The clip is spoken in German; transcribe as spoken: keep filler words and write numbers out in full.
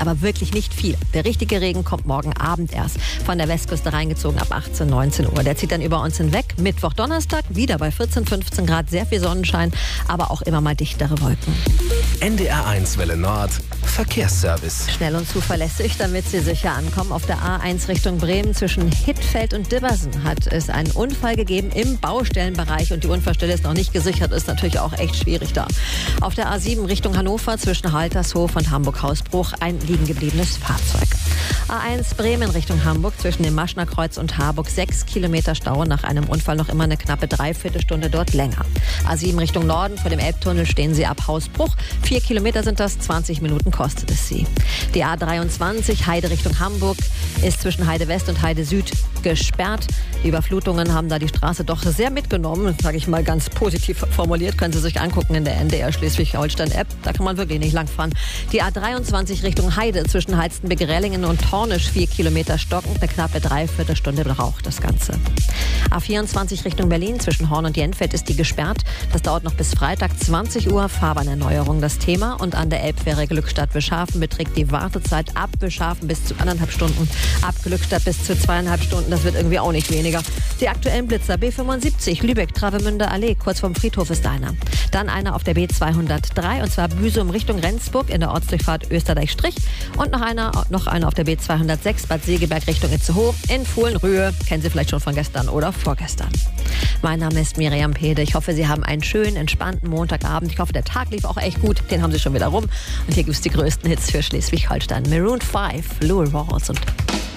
aber wirklich nicht viel. Der richtige Regen kommt morgen Abend erst. Von der Westküste reingezogen ab achtzehn, neunzehn Uhr. Der zieht dann über uns hinweg. Mittwoch, Donnerstag wieder bei vierzehn, fünfzehn Grad, sehr viel Sonnenschein, aber auch immer mal dichtere Wolken. N D R eins Welle Nord, Verkehrsservice. Schnell und zuverlässig, damit Sie sicher ankommen. Auf der A eins Richtung Bremen zwischen Hittfeld und Dibbersen hat es einen Unfall gegeben im Baustellenbereich und die Unfallstelle ist noch nicht gesichert, ist natürlich auch echt schwierig da. Auf der A sieben Richtung Hannover zwischen Haltershof und Hamburg-Hausbruch ein liegen gebliebenes Fahrzeug. A eins Bremen Richtung Hamburg zwischen dem Maschner Kreuz und Harburg sechs Kilometer Stau, nach einem Unfall noch immer eine knappe Dreiviertelstunde dort länger. A sieben Richtung Norden vor dem Elbtunnel stehen Sie ab Hausbruch. Vier Kilometer sind das, zwanzig Minuten kostet es Sie. Die A dreiundzwanzig Heide Richtung Hamburg ist zwischen Heide West und Heide Süd gesperrt. Die Überflutungen haben da die Straße doch sehr mitgenommen, sage ich mal ganz positiv formuliert. Können Sie sich angucken in der N D R Schleswig-Holstein-App. Da kann man wirklich nicht langfahren. Die A dreiundzwanzig Richtung Heide zwischen Halstenbeke-Rellingen und Tornisch vier Kilometer stockend. Eine knappe Dreiviertelstunde braucht das Ganze. A vierundzwanzig Richtung Berlin zwischen Horn und Jenfeld ist die gesperrt. Das dauert noch bis Freitag zwanzig Uhr. Fahrbahnerneuerung das Thema. Und an der Elbfähre Glückstadt-Wischhafen beträgt die Wartezeit ab Wischhafen bis zu anderthalb Stunden, ab Glückstadt bis zu zweieinhalb Stunden. Das wird irgendwie auch nicht weniger. Die aktuellen Blitzer B fünfundsiebzig, Lübeck-Travemünde Allee, kurz vom Friedhof ist einer. Dann einer auf der B zweihundertdrei und zwar Büsum Richtung Rendsburg in der Ortsdurchfahrt Österreich-Strich. Und noch einer, noch einer auf der B zweihundertsechs Bad Segeberg Richtung Itzehoe in Fohlenrühe. Kennen Sie vielleicht schon von gestern oder vorgestern. Mein Name ist Miriam Pede. Ich hoffe, Sie haben einen schönen, entspannten Montagabend. Ich hoffe, der Tag lief auch echt gut. Den haben Sie schon wieder rum. Und hier gibt es die größten Hits für Schleswig-Holstein. Maroon fünf, Louis Walls und